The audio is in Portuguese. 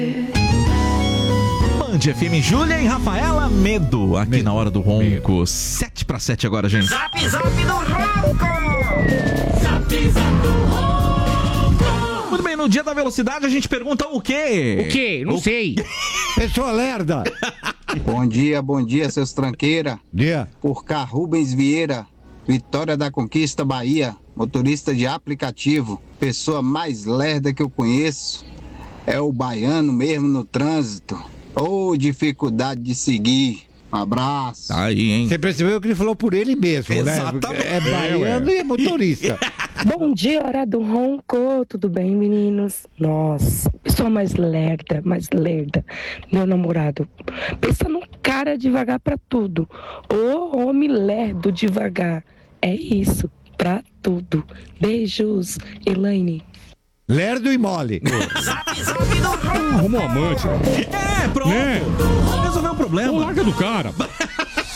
Band FM, Júlia e Rafaela, Medo, aqui na Hora do Ronco. 7:07 agora, gente. Zap, zap do Ronco! Zap, zap do Ronco! Muito bem, no Dia da Velocidade a gente pergunta o quê? O quê? Não sei. Pessoa lerda. Bom dia, seus tranqueira. Dia. Por cá, Rubens Vieira, Vitória da Conquista, Bahia, motorista de aplicativo, pessoa mais lerda que eu conheço, é o baiano mesmo no trânsito. Ô, dificuldade de seguir. Um abraço. Aí, hein? Você percebeu que ele falou por ele mesmo, Exatamente. né? É baiano e é motorista. Bom dia, Hora do Ronco. Tudo bem, meninos? Nossa, pessoa mais lerda, meu namorado. Pensa num cara devagar pra tudo. Ô, homem lerdo devagar. É isso, pra tudo. Beijos, Elaine. Lerdo e mole. Zap, zap do Ronco! Arrumou amante. É, pronto. Né? Resolveu o problema. Larga do cara.